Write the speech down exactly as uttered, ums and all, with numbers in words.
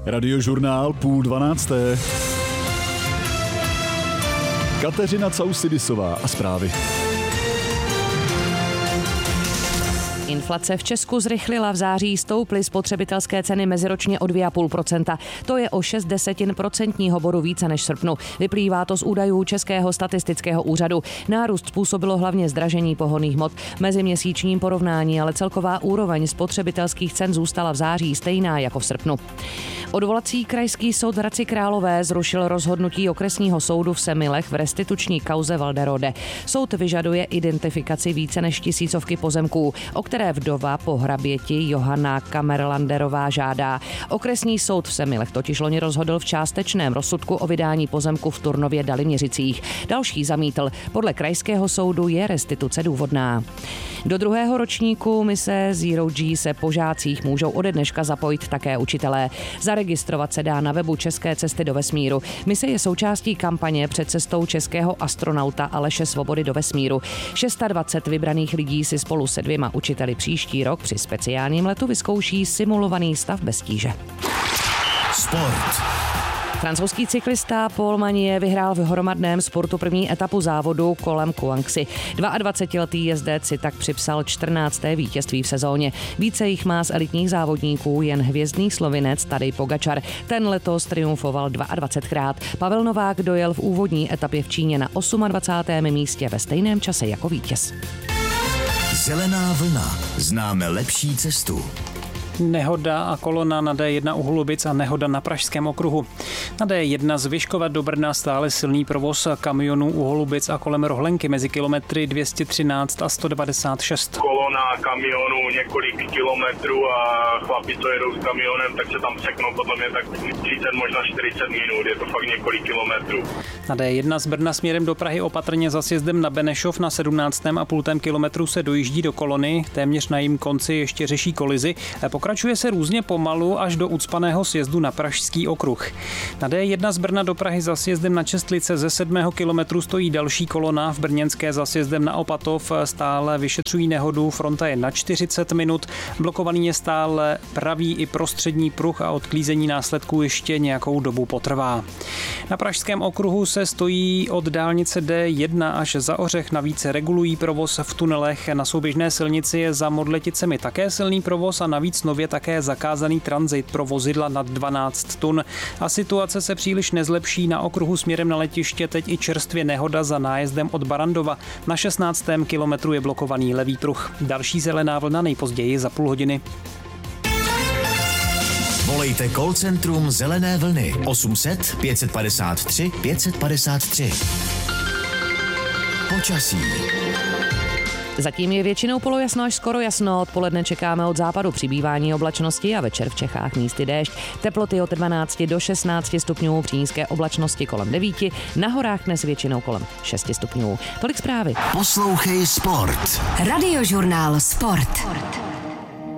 Radiožurnál půl dvanácté. Kateřina Causidisová a zprávy. Inflace v Česku zrychlila, v září stouply spotřebitelské ceny meziročně o dvě celá pět procenta. To je o šest desetin procentního bodu více než v srpnu. Vyplývá to z údajů Českého statistického úřadu. Nárůst způsobilo hlavně zdražení pohonných hmot. V meziměsíčním porovnání ale celková úroveň spotřebitelských cen zůstala v září stejná jako v srpnu. Odvolací krajský soud v Hradci Králové zrušil rozhodnutí okresního soudu v Semilech v restituční kauze Walderode. Soud vyžaduje identifikaci více než tisícovky pozemků, o které vdova po hraběti Johana Kamerlanderová žádá. Okresní soud v Semilech totiž loni rozhodl v částečném rozsudku o vydání pozemku v Turnově Daliměřicích. Další zamítl. Podle krajského soudu je restituce důvodná. Do druhého ročníku mise Zero G se po žácích můžou ode dneška zapojit také učitelé. Zaregistrovat se dá na webu České cesty do vesmíru. Mise je součástí kampaně před cestou českého astronauta Aleše Svobody do vesmíru. dvacet šest vybraných lidí si spolu se dvěma učiteli příští rok při speciálním letu vyzkouší simulovaný stav bez tíže. Sport. Francouzský cyklista Paul Magnier vyhrál v hromadném sportu první etapu závodu kolem Kuanxi. dvaadvacetiletý jezdec si tak připsal čtrnácté vítězství v sezóně. Více jich má z elitních závodníků jen hvězdný Slovinec Tadej Pogačar. Ten letos triumfoval dvacetkrát. Pavel Novák dojel v úvodní etapě v Číně na dvacátém osmém místě ve stejném čase jako vítěz. Zelená vlna. Známe lepší cestu. Nehoda a kolona na D jedna u Holubic a nehoda na Pražském okruhu. Na D jedna z Vyškova do Brna stále silný provoz kamionů u Holubic a kolem Rohlenky mezi kilometry dvě stě třináct a sto devadesát šest. Kolona kamionů několik kilometrů a chlapi, co jedou s kamionem, tak se tam překnou, potom je tak třicet, možná čtyřicet minut, je to fakt několik kilometrů. Na D jedna z Brna směrem do Prahy opatrně za sjezdem na Benešov na sedmnáctém a půl kilometru se dojíždí do kolony, téměř na jím konci ještě řeší kolizi. Pokračuje se různě pomalu až do ucpaného sjezdu na Pražský okruh. Na D jedna z Brna do Prahy za sjezdem na Čestlice ze sedmého kilometru stojí další kolona, v brněnské za sjezdem na Opatov stále vyšetřují nehodu, fronta je na čtyřicet minut, blokovaný je stále pravý i prostřední pruh a odklízení následků ještě nějakou dobu potrvá. Na Pražském okruhu se stojí od dálnice D jedna až za Ořech, navíc regulují provoz v tunelech, na souběžné silnici je za Modleticemi také silný provoz a navíc nově také zakázaný tranzit pro vozidla nad dvanáct tun. A situace se příliš nezlepší, na okruhu směrem na letiště teď i čerstvě nehoda za nájezdem od Barandova. Na šestnáctém kilometru je blokovaný levý pruh. Další zelená vlna nejpozději za půl hodiny. Volejte call centrum Zelené vlny osm set pět padesát tři pět padesát tři. Počasí. Zatím je většinou polojasno až skoro jasno. Odpoledne čekáme od západu přibývání oblačnosti a večer v Čechách místy déšť. Teploty od dvanácti do šestnácti stupňů, při nízké oblačnosti kolem devíti, na horách dnes většinou kolem šesti stupňů. Tolik zprávy. Poslouchej Sport. Radiožurnál Sport.